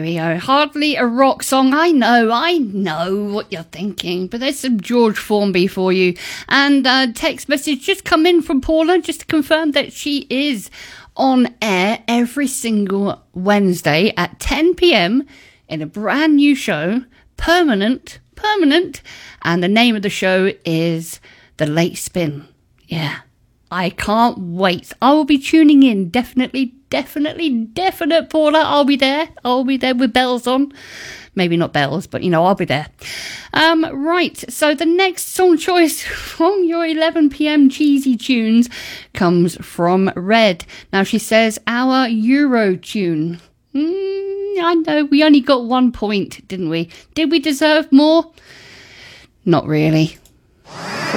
we go. Hardly a rock song. I know what you're thinking, but there's some George Formby for you. And text message just come in from Paula just to confirm that she is on air every single Wednesday at 10 p.m. in a brand new show, Permanent, and the name of the show is The Late Spin. Yeah, I can't wait. I will be tuning in, definite, Paula. I'll be there with bells on. Maybe not bells, but I'll be there. Right, so the next song choice from your 11 p.m. cheesy tunes comes from Red. Now she says, our Euro tune. I know, we only got 1 point, didn't we? Did we deserve more? Not really.